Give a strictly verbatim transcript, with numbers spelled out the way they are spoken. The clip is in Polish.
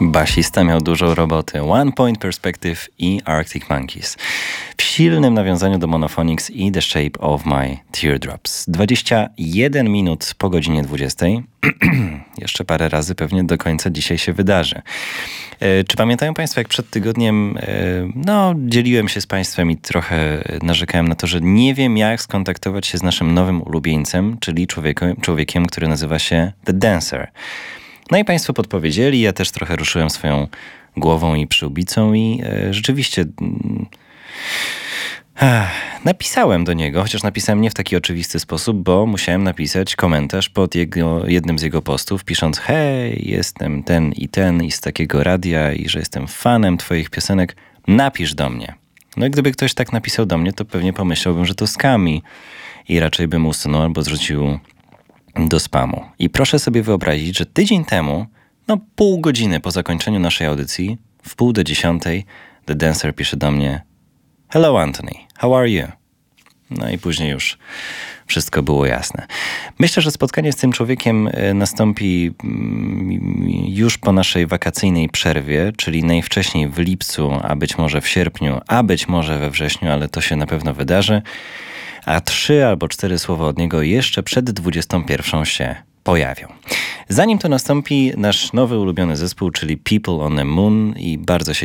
Basista miał dużo roboty. One Point Perspective i Arctic Monkeys. W silnym nawiązaniu do Monophonics i The Shape of My Teardrops. dwadzieścia jeden minut po godzinie dwudziestej. Jeszcze parę razy pewnie do końca dzisiaj się wydarzy. E, czy pamiętają Państwo, jak przed tygodniem e, no, dzieliłem się z Państwem i trochę narzekałem na to, że nie wiem, jak skontaktować się z naszym nowym ulubieńcem, czyli człowiekiem, człowiekiem który nazywa się The Dancer. No i Państwo podpowiedzieli, ja też trochę ruszyłem swoją głową i przyłbicą i e, rzeczywiście mm, ach, napisałem do niego, chociaż napisałem nie w taki oczywisty sposób, bo musiałem napisać komentarz pod jego, jednym z jego postów, pisząc: hej, jestem ten i ten i z takiego radia i że jestem fanem twoich piosenek, napisz do mnie. No i gdyby ktoś tak napisał do mnie, to pewnie pomyślałbym, że to scam i, i raczej bym usunął albo zrzucił do spamu. I proszę sobie wyobrazić, że tydzień temu, no pół godziny po zakończeniu naszej audycji, w pół do dziesiątej, The Dancer pisze do mnie: Hello Anthony, how are you? No i później już wszystko było jasne. Myślę, że spotkanie z tym człowiekiem nastąpi już po naszej wakacyjnej przerwie, czyli najwcześniej w lipcu, a być może w sierpniu, a być może we wrześniu, ale to się na pewno wydarzy. A trzy albo cztery słowa od niego jeszcze przed dwudziestą pierwszą się pojawią. Zanim to nastąpi, nasz nowy ulubiony zespół, czyli People on the Moon, i bardzo się